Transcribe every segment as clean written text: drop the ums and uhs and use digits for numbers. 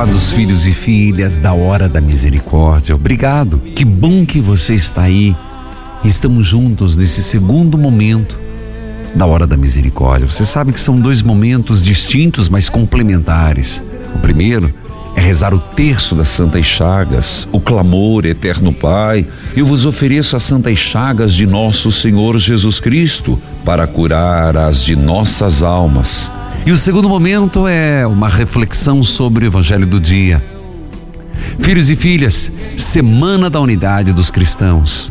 amados filhos e filhas da Hora da Misericórdia, obrigado. Que bom que você está aí. Estamos juntos nesse segundo momento da Hora da Misericórdia. Você sabe que são dois momentos distintos, mas complementares. O primeiro é rezar o terço das Santas Chagas, o clamor, eterno Pai, eu vos ofereço as Santas Chagas de nosso Senhor Jesus Cristo para curar as de nossas almas. E o segundo momento é uma reflexão sobre o Evangelho do dia. Filhos e filhas, Semana da Unidade dos Cristãos.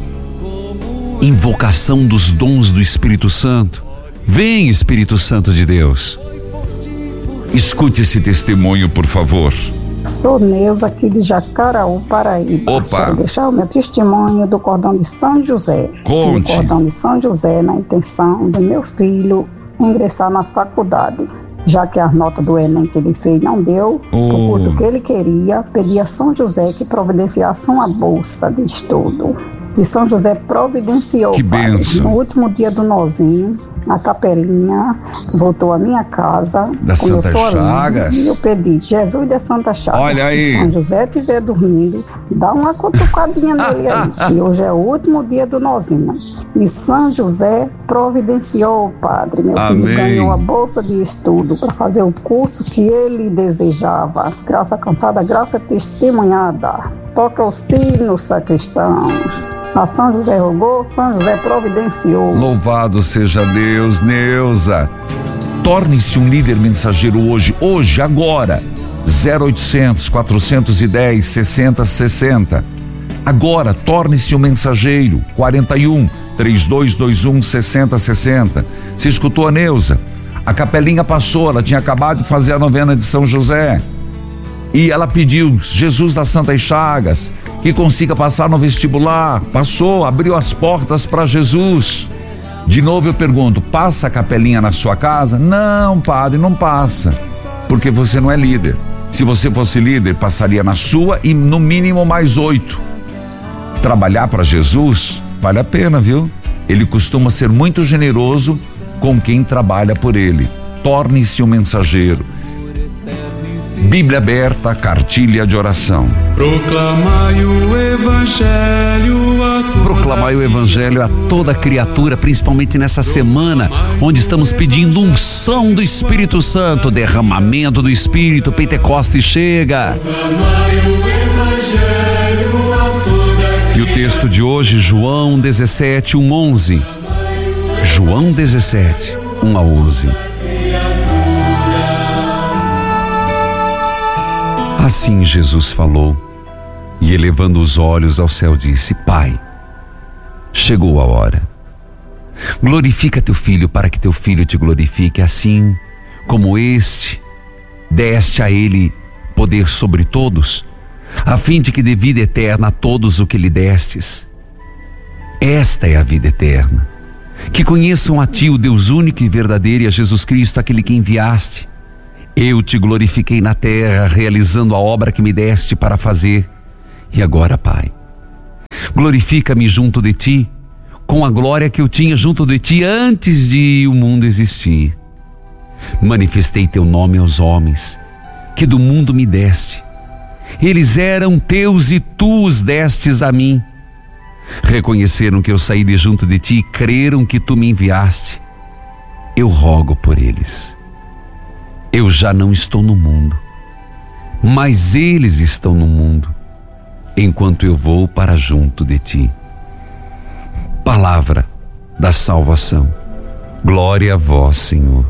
Invocação dos dons do Espírito Santo. Vem, Espírito Santo de Deus. Escute esse testemunho, por favor. Sou Neuza, aqui de Jacaraú, Paraíba. Opa! Quero deixar o meu testemunho do cordão de São José. Conte. O cordão de São José na intenção do meu filho ingressar na faculdade. Já que as notas do Enem que ele fez não deu o curso que ele queria, pedi a São José que providenciasse uma bolsa de estudo. E São José providenciou. Que bênção. No último dia do nozinho, a capelinha voltou à minha casa. Das Santas Chagas. E eu pedi, Jesus das Santas Chagas. Olha aí. Se São José estiver dormindo, dá uma cutucadinha nele aí, que hoje é o último dia do nozinho. E São José providenciou, Padre. Meu Amém. filho ganhou a bolsa de estudo para fazer o curso que ele desejava. Graça cansada, graça testemunhada. Toca o sino, sacristão. A São José rogou, São José providenciou. Louvado seja Deus, Neuza. Torne-se um líder mensageiro hoje, agora. 0800 410 6060. Agora, torne-se um mensageiro. 41 3221 6060. Se escutou a Neuza? A capelinha passou, ela tinha acabado de fazer a novena de São José. E ela pediu, Jesus das Santas Chagas, que consiga passar no vestibular. Passou, abriu as portas para Jesus. De novo eu pergunto, passa a capelinha na sua casa? Não, padre, não passa, porque você não é líder. Se você fosse líder, passaria na sua e no mínimo mais 8. Trabalhar para Jesus vale a pena, viu? Ele costuma ser muito generoso com quem trabalha por ele. Torne-se um mensageiro. Bíblia aberta, cartilha de oração. Proclamai o Evangelho a toda criatura, principalmente nessa semana, onde estamos pedindo unção do Espírito Santo, derramamento do Espírito. Pentecoste chega. E o texto de hoje, João 17, 1-11. João 17, 1-11. Assim Jesus falou, e elevando os olhos ao céu disse, Pai, chegou a hora. Glorifica teu filho para que teu filho te glorifique, assim como deste a ele poder sobre todos, a fim de que dê vida eterna a todos o que lhe destes. Esta é a vida eterna, que conheçam a ti, o Deus único e verdadeiro, e a Jesus Cristo, aquele que enviaste. Eu te glorifiquei na terra, realizando a obra que me deste para fazer. E agora, Pai, glorifica-me junto de ti, com a glória que eu tinha junto de ti antes de o mundo existir. Manifestei teu nome aos homens, que do mundo me deste. Eles eram teus e tu os destes a mim. Reconheceram que eu saí de junto de ti e creram que tu me enviaste. Eu rogo por eles. Eu já não estou no mundo, mas eles estão no mundo, enquanto eu vou para junto de ti. Palavra da salvação. Glória a vós, Senhor.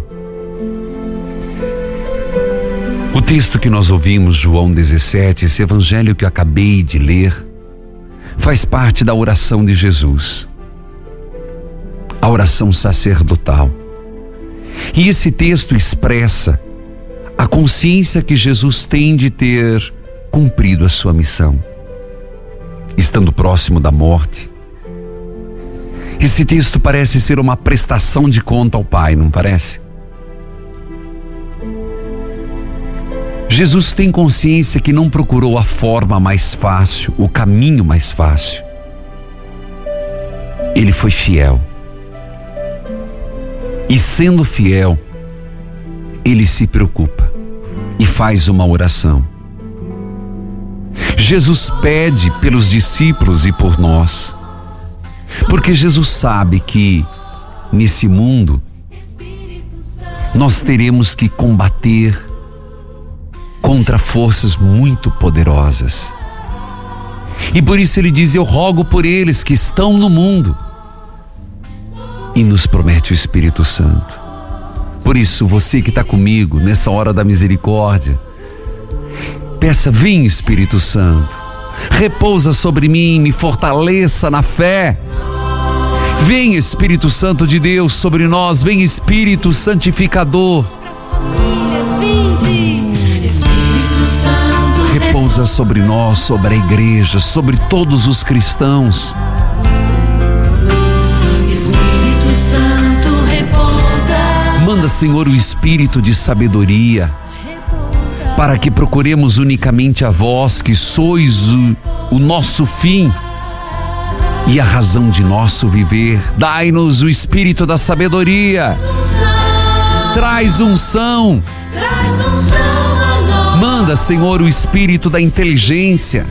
O texto que nós ouvimos, João 17, esse evangelho que eu acabei de ler, faz parte da oração de Jesus, a oração sacerdotal. E esse texto expressa a consciência que Jesus tem de ter cumprido a sua missão, estando próximo da morte. Esse texto parece ser uma prestação de conta ao Pai, não parece? Jesus tem consciência que não procurou a forma mais fácil, o caminho mais fácil. Ele foi fiel. E sendo fiel, ele se preocupa e faz uma oração. Jesus pede pelos discípulos e por nós, porque Jesus sabe que nesse mundo nós teremos que combater contra forças muito poderosas. E por isso ele diz: eu rogo por eles que estão no mundo. E nos promete o Espírito Santo. Por isso, você que está comigo nessa hora da misericórdia, peça: vem, Espírito Santo, repousa sobre mim, me fortaleça na fé. Vem, Espírito Santo de Deus, sobre nós. Vem, Espírito Santificador. Repousa sobre nós, sobre a igreja, sobre todos os cristãos. Espírito Santo, repousa. Manda, Senhor, o espírito de sabedoria, para que procuremos unicamente a vós, que sois o nosso fim e a razão de nosso viver. Dai-nos o espírito da sabedoria. Traz unção. Manda, Senhor, o espírito da inteligência,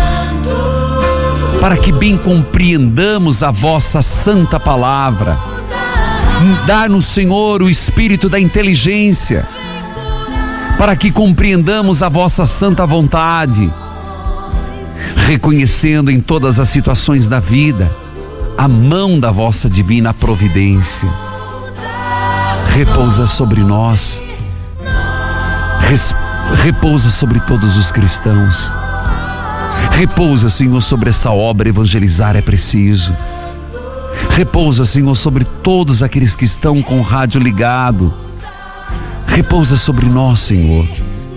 para que bem compreendamos a vossa santa palavra. Dá-nos, Senhor, o espírito da inteligência, para que compreendamos a vossa santa vontade, reconhecendo em todas as situações da vida a mão da vossa divina providência. Repousa sobre nós, repousa sobre todos os cristãos. Repousa, Senhor, sobre essa obra. Evangelizar é preciso. Repousa, Senhor, sobre todos aqueles que estão com o rádio ligado. Repousa sobre nós, Senhor.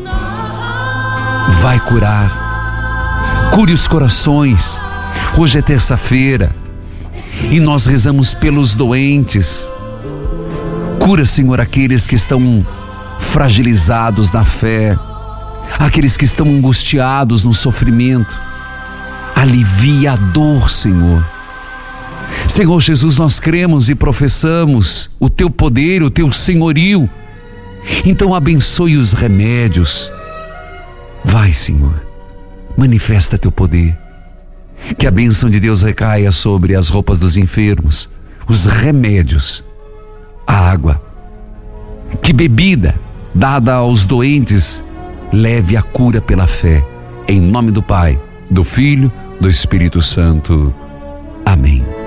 Vai curar. Cure os corações. Hoje é terça-feira e nós rezamos pelos doentes. Cura, Senhor, aqueles que estão fragilizados na fé, aqueles que estão angustiados no sofrimento. Alivia a dor, Senhor. Senhor Jesus, nós cremos e professamos o teu poder, o teu senhorio. Então abençoe os remédios. Vai, Senhor, manifesta teu poder. Que a bênção de Deus recaia sobre as roupas dos enfermos, os remédios, a água. Que bebida dada aos doentes leve a cura pela fé. Em nome do Pai, do Filho, do Espírito Santo. Amém.